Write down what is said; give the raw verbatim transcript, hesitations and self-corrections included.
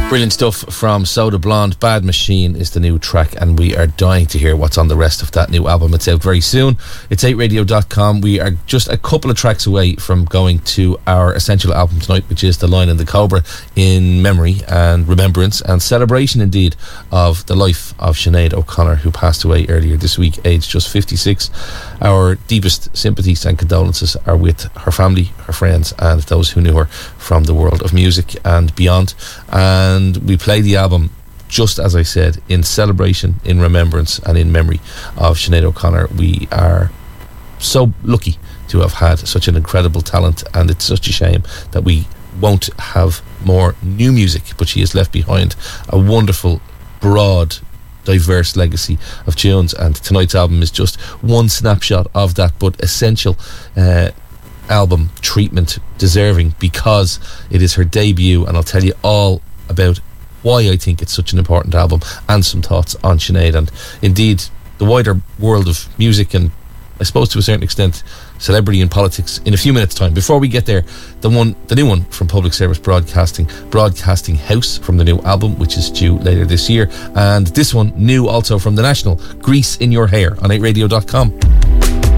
Brilliant stuff from Soda Blonde. Bad Machine is the new track, and we are dying to hear what's on the rest of that new album. It's out very soon. It's eight radio dot com. We are just a couple of tracks away from going to our essential album tonight, which is The Lion and the Cobra, in memory and remembrance and celebration indeed of the life of Sinead O'Connor, who passed away earlier this week, aged just fifty-six. Our deepest sympathies and condolences are with her family, her friends, and those who knew her from the world of music and beyond. And And we play the album, just as I said, in celebration, in remembrance, and in memory of Sinead O'Connor. We are so lucky to have had such an incredible talent, and it's such a shame that we won't have more new music, but she has left behind a wonderful, broad, diverse legacy of tunes, and tonight's album is just one snapshot of that, but essential uh, album treatment, deserving, because it is her debut, and I'll tell you all about why I think it's such an important album and some thoughts on Sinead and indeed the wider world of music and I suppose to a certain extent celebrity and politics in a few minutes time. Before we get there, the one the new one from Public Service Broadcasting, Broadcasting House, from the new album which is due later this year, and this one new also from The National, Grease in Your Hair, on eight radio dot com.